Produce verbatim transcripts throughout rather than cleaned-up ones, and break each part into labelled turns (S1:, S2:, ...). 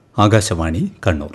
S1: Akashvani Kannur.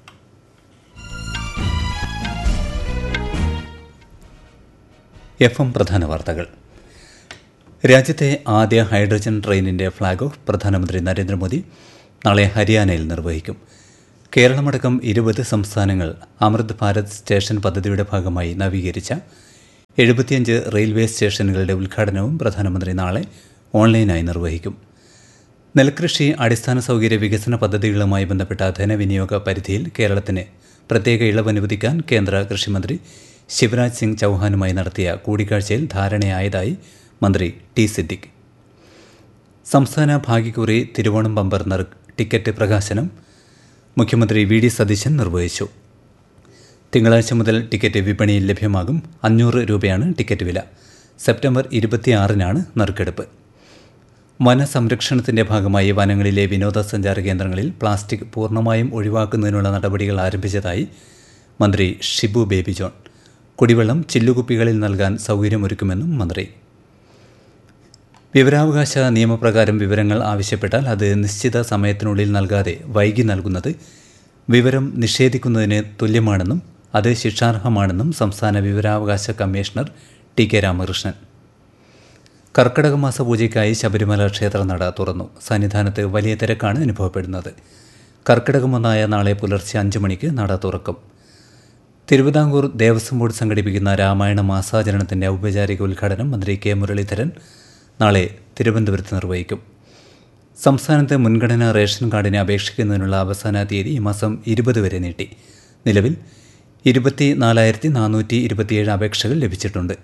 S1: F M പ്രധാന വാർത്തകൾ. രാജ്യത്തെ ആദ്യ ഹൈഡ്രജൻ ട്രെയിനിന്റെ ഫ്ളാഗ് ഓഫ് പ്രധാനമന്ത്രി നരേന്ദ്രമോദി നാളെ ഹരിയാനയിൽ നിർവഹിക്കും. കേരളമടക്കം ഇരുപത് സംസ്ഥാനങ്ങൾ അമൃത് ഭാരത് സ്റ്റേഷൻ പദ്ധതിയുടെ ഭാഗമായി നവീകരിച്ച എഴുപത്തിയഞ്ച് റെയിൽവേ സ്റ്റേഷനുകളുടെ ഉദ്ഘാടനവും പ്രധാനമന്ത്രി നാളെ ഓൺലൈനായി നിർവഹിക്കും. നെൽകൃഷി അടിസ്ഥാന സൗകര്യ വികസന പദ്ധതികളുമായി ബന്ധപ്പെട്ട ധനവിനിയോഗ പരിധിയിൽ കേരളത്തിന് പ്രത്യേക ഇളവ് അനുവദിക്കാൻ കേന്ദ്ര കൃഷിമന്ത്രി ശിവരാജ് സിംഗ് ചൌഹാനുമായി നടത്തിയ കൂടിക്കാഴ്ചയിൽ ധാരണയായതായി മന്ത്രി ടി സിദ്ദിഖ്. സംസ്ഥാന ഭാഗ്യക്കുറി തിരുവോണം ബമ്പർ ടിക്കറ്റ് പ്രകാശനം മുഖ്യമന്ത്രി വി ഡി സതീശൻ നിർവഹിച്ചു. തിങ്കളാഴ്ച മുതൽ ടിക്കറ്റ് വിപണിയിൽ ലഭ്യമാകും. അഞ്ഞൂറ് രൂപയാണ് ടിക്കറ്റ് വില. സെപ്റ്റംബർ ഇരുപത്തിയാറിനാണ് നറുക്കെടുപ്പ്. വനസംരക്ഷണത്തിന്റെ ഭാഗമായി വനങ്ങളിലെ വിനോദസഞ്ചാര കേന്ദ്രങ്ങളിൽ പ്ലാസ്റ്റിക് പൂർണ്ണമായും ഒഴിവാക്കുന്നതിനുള്ള നടപടികൾ ആരംഭിച്ചതായി മന്ത്രി ഷിബു ബേബി ജോൺ. കുടിവെള്ളം ചില്ലുകുപ്പികളിൽ നൽകാൻ സൗകര്യമൊരുക്കുമെന്നും മന്ത്രി. വിവരാവകാശ നിയമപ്രകാരം വിവരങ്ങൾ ആവശ്യപ്പെട്ടാൽ അത് നിശ്ചിത സമയത്തിനുള്ളിൽ നൽകാതെ വൈകി നൽകുന്നത് വിവരം നിഷേധിക്കുന്നതിന് തുല്യമാണെന്നും അത് ശിക്ഷാർഹമാണെന്നും സംസ്ഥാന വിവരാവകാശ കമ്മീഷണർ ടി കെ രാമകൃഷ്ണൻ. കർക്കിടക മാസ പൂജയ്ക്കായി ശബരിമല ക്ഷേത്രനട തുറന്നു. സന്നിധാനത്ത് വലിയ തിരക്കാണ് അനുഭവപ്പെടുന്നത്. കർക്കിടകം ഒന്നായ നാളെ പുലർച്ചെ അഞ്ചു മണിക്ക് നട തുറക്കും. തിരുവിതാംകൂർ ദേവസ്വം ബോർഡ് സംഘടിപ്പിക്കുന്ന രാമായണ മാസാചരണത്തിന്റെ ഔപചാരിക ഉദ്ഘാടനം മന്ത്രി കെ മുരളീധരൻ നാളെ തിരുവനന്തപുരത്ത് നിർവഹിക്കും. സംസ്ഥാനത്ത് മുൻഗണനാ റേഷൻ കാർഡിന് അപേക്ഷിക്കുന്നതിനുള്ള അവസാന തീയതി ഈ മാസം ഇരുപത് വരെ നീട്ടി. നിലവിൽ ഇരുപത്തി നാലായിരത്തി നാനൂറ്റി ഇരുപത്തിയേഴ് അപേക്ഷകൾ ലഭിച്ചിട്ടുണ്ട്.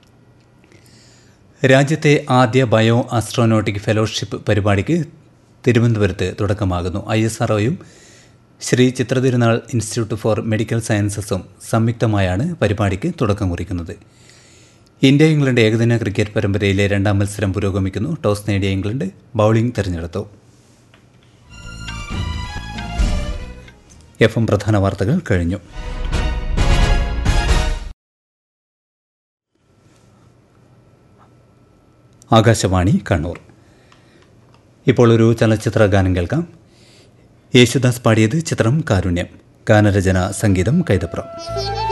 S1: രാജ്യത്തെ ആദ്യ ബയോ ആസ്ട്രോനോട്ടിക് ഫെലോഷിപ്പ് പരിപാടിക്ക് തിരുവനന്തപുരത്ത് തുടക്കമാകുന്നു. I S R ഒയും Shri Chitra Thirunal institute four medical സയൻസസും സംയുക്തമായാണ് പരിപാടിക്ക് തുടക്കം കുറിക്കുന്നത്. ഇന്ത്യ ഇംഗ്ലണ്ട് ഏകദിന ക്രിക്കറ്റ് പരമ്പരയിലെ രണ്ടാം മത്സരം പുരോഗമിക്കുന്നു. ടോസ് നേടിയ ഇംഗ്ലണ്ട് ബൌളിംഗ് തിരഞ്ഞെടുത്തു. എഫ് എം പ്രധാന വാർത്തകൾ കഴിഞ്ഞു. ആകാശവാണി കണ്ണൂർ. ഇപ്പോൾ ഒരു ചലച്ചിത്ര ഗാനം കേൾക്കാം. യേശുദാസ് പാടിയത്. ചിത്രം കാരുണ്യം. ഗാനരചന സംഗീതം കൈതപ്രം.